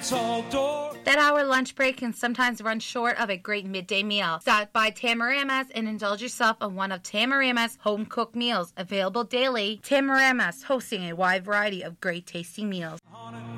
That hour lunch break can sometimes run short of a great midday meal. Stop by Tamarama's and indulge yourself on one of Tamarama's home-cooked meals, available daily. Tamarama's hosting a wide variety of great tasting meals.